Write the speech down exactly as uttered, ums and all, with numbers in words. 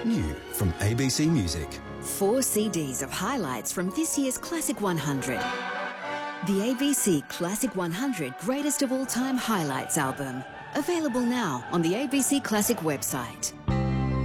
New from A B C Music. Four C Ds of highlights from this year's Classic one hundred. The A B C Classic one hundred Greatest of All Time Highlights album. Available now on the A B C Classic website.